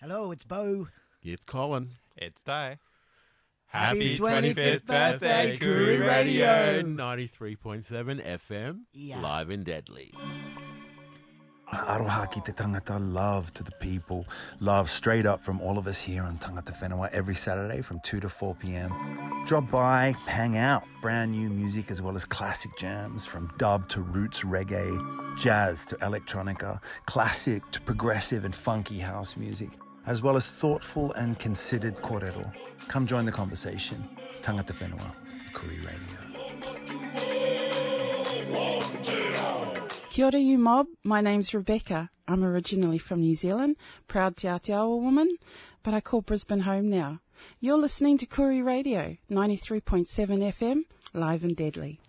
Hello, it's Bo. It's Colin. It's Day. Happy 25th birthday, Koori Radio. 93.7 FM, Yeah. live and deadly. Aroha ki te tangata, love to the people, love straight up from all of us here on Tangata Whenua every Saturday from 2 to 4 p.m. Drop by, hang out, brand new music as well as classic jams from dub to roots reggae, jazz to electronica, classic to progressive and funky house music, as well as thoughtful and considered kōrero. Come join the conversation. Tangata Whenua, Koori Radio. Kia ora, you mob. My name's Rebecca. I'm originally from New Zealand, proud Te Aotearoa woman, but I call Brisbane home now. You're listening to Koori Radio, 93.7 FM, live and deadly.